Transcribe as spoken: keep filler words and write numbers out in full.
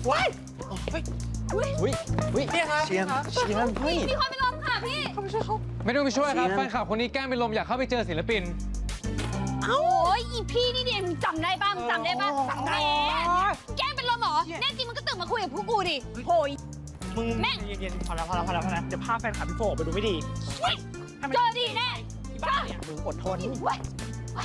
ว้ายอุ้ยอุ้ยอุ้ยพี่ครับเชียงเชียงพี่มีคนเป็นลมค่ะพี่เขาไปช่วยเขาไม่ต้องไปช่วยครับแฟนคลับคนนี้แกล้งเป็นลมอยากเข้าไปเจอศิลปินโอ้ยอีพี่นี่เนี่ยมึงจำได้ป่ะมึงจำได้ป่ะจำได้แกล้งเป็นลมเหรอแน่จริงมึงก็ตื่นมาคุยกับพวกกูดิโอยมึงแม่เย็นๆพอแล้วพอแล้วพอแล้วพอแล้วเดี๋ยวพาแฟนคลับพี่โฟไปดูไม่ดีเจอดีแน่ที่บ้านเนี่ยมึงอดทน